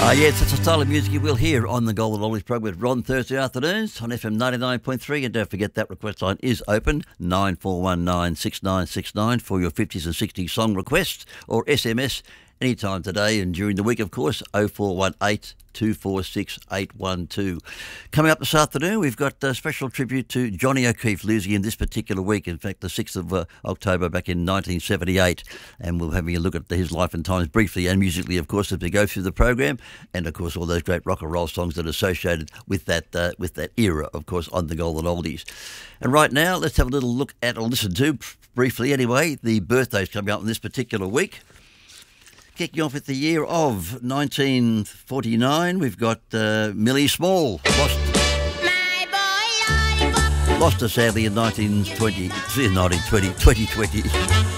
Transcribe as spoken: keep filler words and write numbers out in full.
Ah, yes, it's a style of music you will hear on the Golden Oldies program with Ron Thursday afternoons on F M ninety-nine point three. And don't forget that request line is open, nine four one nine six nine six nine, for your fifties and sixties song requests or S M S anytime today and during the week, of course, oh four one eight, two four six, eight one two. Coming up this afternoon, we've got a special tribute to Johnny O'Keefe losing in this particular week, in fact, the sixth of uh, October back in nineteen seventy-eight. And we'll have a look at his life and times briefly and musically, of course, as we go through the program. And, of course, all those great rock and roll songs that are associated with that, uh, with that era, of course, on the Golden Oldies. And right now, let's have a little look at, or listen to, briefly anyway, the birthdays coming up in this particular week. Kicking off with the year of nineteen forty-nine, we've got uh, Millie Small. Lost, My boy, lollipop. lost her sadly in nineteen twenty, nineteen twenty, twenty twenty.